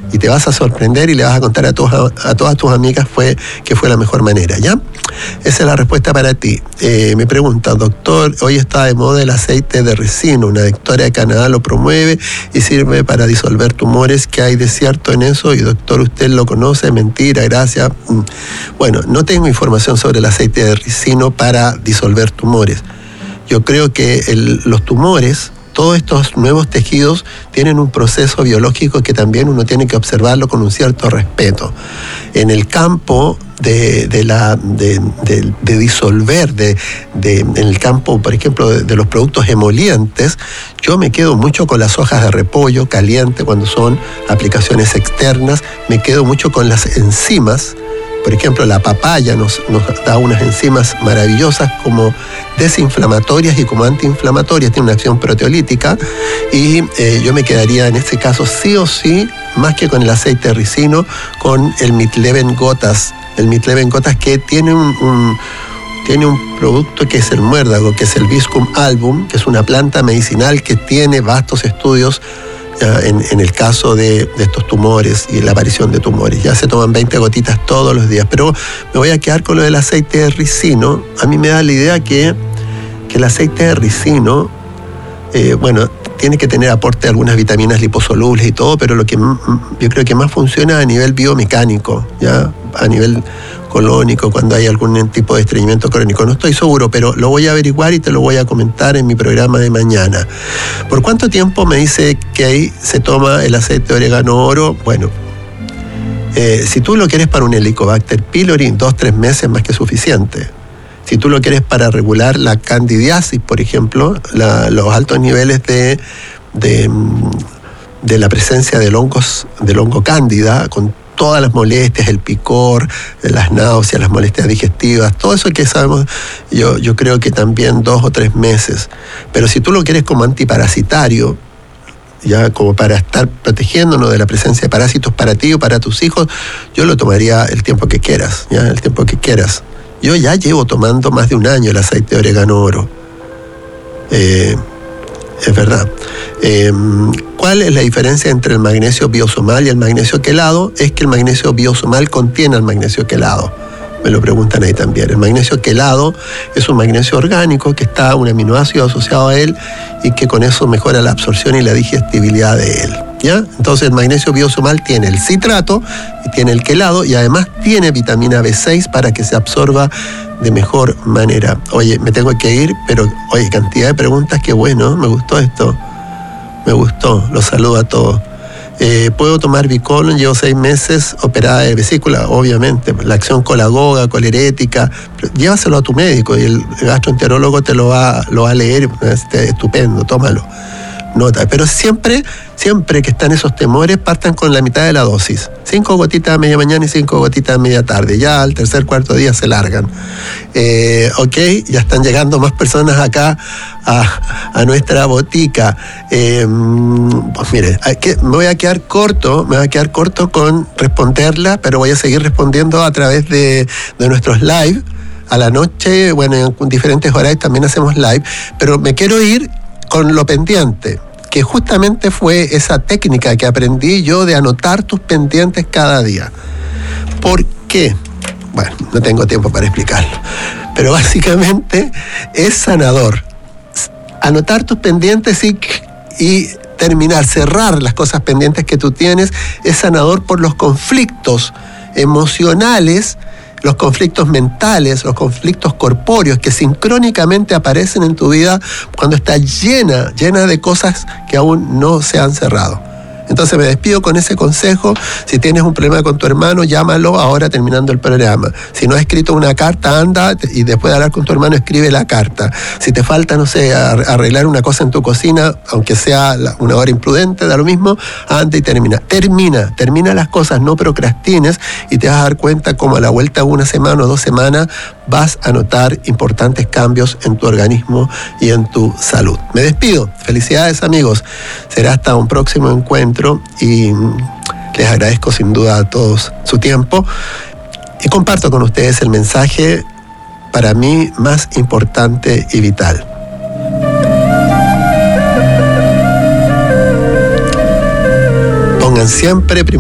Y te vas a sorprender y le vas a contar a todas tus amigas que fue la mejor manera, ¿ya? Esa es la respuesta para ti. Me pregunta, doctor, hoy está de moda el aceite de ricino, una doctora de Canadá lo promueve y sirve para disolver tumores. ¿Qué hay de cierto en eso? Y doctor, ¿usted lo conoce? Mentira, gracias. Bueno, no tengo información sobre el aceite de ricino para disolver tumores. Yo creo que los tumores, todos estos nuevos tejidos tienen un proceso biológico que también uno tiene que observarlo con un cierto respeto. En el campo de disolver, en el campo, por ejemplo, de los productos emolientes, yo me quedo mucho con las hojas de repollo caliente cuando son aplicaciones externas, me quedo mucho con las enzimas. Por ejemplo, la papaya nos da unas enzimas maravillosas como desinflamatorias y como antiinflamatorias, tiene una acción proteolítica, y yo me quedaría en este caso sí o sí, más que con el aceite de ricino, con el Midlevén gotas. El Midlevén gotas que tiene un producto que es el muérdago, que es el Viscum album, que es una planta medicinal que tiene vastos estudios en el caso de estos tumores y la aparición de tumores. Ya se toman 20 gotitas todos los días, pero me voy a quedar con lo del aceite de ricino. A mí me da la idea que el aceite de ricino, tiene que tener aporte de algunas vitaminas liposolubles y todo, pero lo que yo creo que más funciona a nivel biomecánico, ya a nivel colónico, cuando hay algún tipo de estreñimiento crónico. No estoy seguro, pero lo voy a averiguar y te lo voy a comentar en mi programa de mañana. ¿Por cuánto tiempo me dice que ahí se toma el aceite de orégano oro? Bueno, si tú lo quieres para un Helicobacter pylori, 2-3 meses más que suficiente. Si tú lo quieres para regular la candidiasis, por ejemplo, los altos niveles de la presencia del hongo cándida, con todas las molestias, el picor, las náuseas, las molestias digestivas, todo eso que sabemos, yo creo que también 2 o 3 meses. Pero si tú lo quieres como antiparasitario, ya como para estar protegiéndonos de la presencia de parásitos para ti o para tus hijos, yo lo tomaría el tiempo que quieras, ya el tiempo que quieras. Yo ya llevo tomando más de 1 año el aceite de orégano oro. Es verdad. ¿Cuál es la diferencia entre el magnesio biosomal y el magnesio quelado? Es que el magnesio biosomal contiene el magnesio quelado. Me lo preguntan ahí también. El magnesio quelado es un magnesio orgánico que está un aminoácido asociado a él y que con eso mejora la absorción y la digestibilidad de él, ¿ya? Entonces el magnesio biosomal tiene el citrato y tiene el quelado y además tiene vitamina B6 para que se absorba de mejor manera. Oye, me tengo que ir, pero oye, cantidad de preguntas, qué bueno, me gustó esto. Me gustó, los saludo a todos. ¿Puedo tomar Bicolon? Llevo 6 meses operada de vesícula, obviamente. La acción colagoga, colerética. Llévaselo a tu médico y el gastroenterólogo te lo va a leer. Estupendo, tómalo. Nota. Pero siempre que están esos temores, partan con la mitad de la dosis. 5 gotitas a media mañana y 5 gotitas a media tarde. Ya al tercer, cuarto día se largan. Ok, ya están llegando más personas acá a nuestra botica. Pues mire, me voy a quedar corto con responderla, pero voy a seguir respondiendo a través de nuestros live. A la noche, bueno, en diferentes horarios también hacemos live, pero me quiero ir con lo pendiente, que justamente fue esa técnica que aprendí yo de anotar tus pendientes cada día. ¿Por qué? Bueno, no tengo tiempo para explicarlo, pero básicamente es sanador. Anotar tus pendientes y cerrar las cosas pendientes que tú tienes es sanador por los conflictos emocionales, los conflictos mentales, los conflictos corpóreos que sincrónicamente aparecen en tu vida cuando está llena de cosas que aún no se han cerrado. Entonces me despido con ese consejo. Si tienes un problema con tu hermano, llámalo ahora terminando el programa. Si no has escrito una carta, anda y después de hablar con tu hermano, escribe la carta. Si te falta, no sé, arreglar una cosa en tu cocina, aunque sea una hora imprudente, da lo mismo, anda y termina. Termina las cosas, no procrastines y te vas a dar cuenta como a la vuelta de 1 semana o 2 semanas vas a notar importantes cambios en tu organismo y en tu salud. Me despido. Felicidades, amigos. Será hasta un próximo encuentro y les agradezco sin duda a todos su tiempo y comparto con ustedes el mensaje para mí más importante y vital. Pongan siempre primero